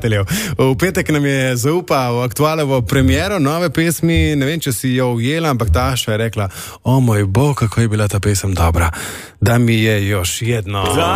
prijateljev. V petek nam je zaupal aktualovo premiero nove pesmi, ne vem, če si jo ujela, ampak Taša je rekla, o moj bog, kako je bila ta pesem dobra, da mi je još jedno.